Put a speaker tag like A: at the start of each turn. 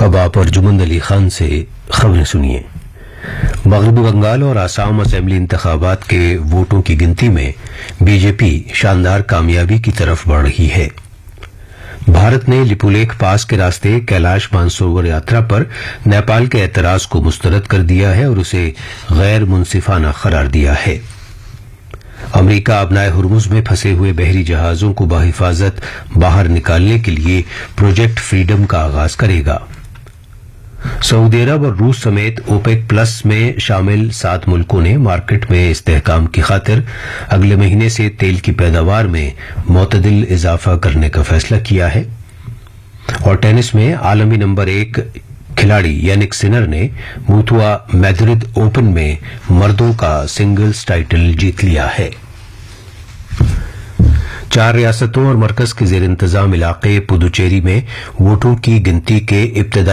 A: اب آپ ارجمند علی خان سے خبریں سنیے۔ مغربی بنگال اور آسام اسمبلی انتخابات کے ووٹوں کی گنتی میں بی جے پی شاندار کامیابی کی طرف بڑھ رہی ہے۔ بھارت نے لپولیخ پاس کے راستے کیلاش مانسروور یاترا پر نیپال کے اعتراض کو مسترد کر دیا ہے اور اسے غیر منصفانہ قرار دیا ہے۔ امریکہ ابنائے ہرمز میں پھنسے ہوئے بحری جہازوں کو بحفاظت باہر نکالنے کے لیے پروجیکٹ فریڈم کا آغاز کرے گا۔ سعودی عرب اور روس سمیت اوپیک پلس میں شامل 7 ملکوں نے مارکیٹ میں استحکام کی خاطر اگلے مہینے سے تیل کی پیداوار میں معتدل اضافہ کرنے کا فیصلہ کیا ہے۔ اور ٹینس میں عالمی نمبر 1 کھلاڑی یانک سنر نے موتوا میڈرڈ اوپن میں مردوں کا سنگلز ٹائٹل جیت لیا ہے۔ 4 ریاستوں اور مرکز کے زیر انتظام علاقے پدوچیری میں ووٹوں کی گنتی کے ابتدائی